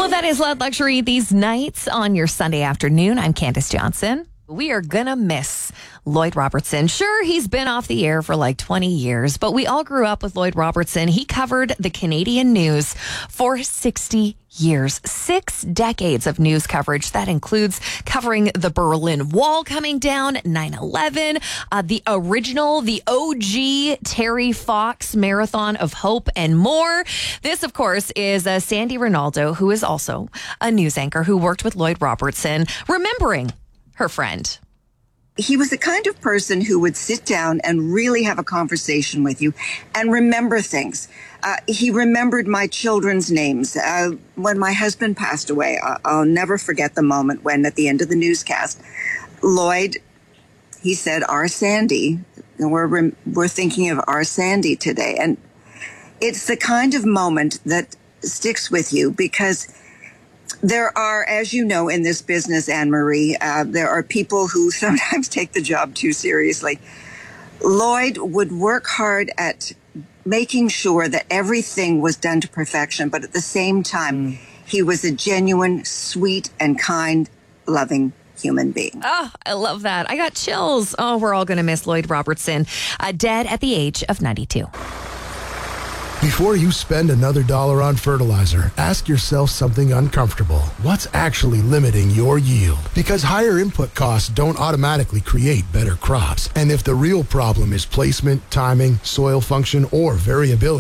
Well, that is Loud Luxury these nights on your Sunday afternoon. I'm Candace Johnson. We are going to miss Lloyd Robertson. Sure, he's been off the air for like 20 years, but we all grew up with Lloyd Robertson. He covered the Canadian news for 60 years, 6 decades of news coverage. That includes covering the Berlin Wall coming down, 9/11, the original, the OG Terry Fox Marathon of Hope, and more. This, of course, is Sandy Ronaldo, who is also a news anchor who worked with Lloyd Robertson, remembering her friend. He was the kind of person who would sit down and really have a conversation with you and remember things. He remembered my children's names. When my husband passed away, I'll never forget the moment when at the end of the newscast, Lloyd, he said, "Our Sandy." We're thinking of our Sandy today. And it's the kind of moment that sticks with you because there are, as you know, in this business, Anne-Marie, there are people who sometimes take the job too seriously. Lloyd would work hard at making sure that everything was done to perfection, but at the same time, he was a genuine, sweet, and kind, loving human being. Oh, I love that. I got chills. Oh, we're all going to miss Lloyd Robertson, dead at the age of 92. Before you spend another dollar on fertilizer, ask yourself something uncomfortable. What's actually limiting your yield? Because higher input costs don't automatically create better crops. And if the real problem is placement, timing, soil function, or variability,